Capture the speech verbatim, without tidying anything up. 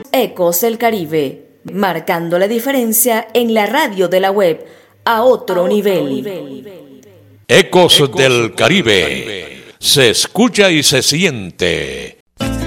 Ecos del Caribe, marcando la diferencia en la radio de la web a otro, a otro nivel. nivel. Ecos, Ecos del Caribe. Caribe se escucha y se siente.